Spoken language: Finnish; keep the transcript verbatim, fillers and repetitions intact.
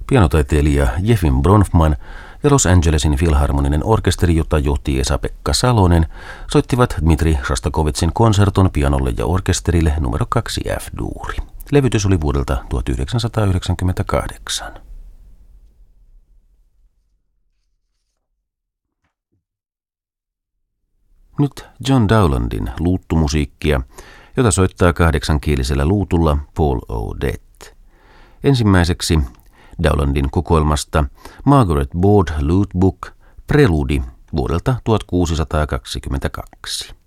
Pianotaiteilija Jefim Bronfman ja Los Angelesin filharmoninen orkesteri, jota johti Esa-Pekka Salonen, soittivat Dmitri Shostakovitzin konserton pianolle ja orkesterille numero kaksi F-duuri. Levytys oli vuodelta tuhatyhdeksänsataayhdeksänkymmentäkahdeksan. Nyt John Dowlandin luuttumusiikkia, jota soittaa kahdeksankielisellä luutulla Paul O'Dette. Ensimmäiseksi Dowlandin kokoelmasta Margaret Board Lute Book Preludi vuodelta tuhatkuusisataakaksikymmentäkaksi.